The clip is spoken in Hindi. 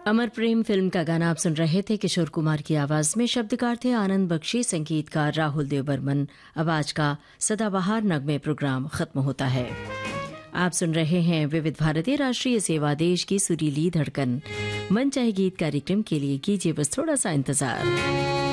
अमर प्रेम फिल्म का गाना आप सुन रहे थे किशोर कुमार की आवाज में। शब्दकार थे आनंद बख्शी, संगीतकार राहुल देव बर्मन। अब आज का सदाबहार नगमे प्रोग्राम खत्म होता है। आप सुन रहे हैं विविध भारतीय राष्ट्रीय सेवा, देश की सुरीली धड़कन। मन चाहे गीत कार्यक्रम के लिए कीजिए बस थोड़ा सा इंतजार।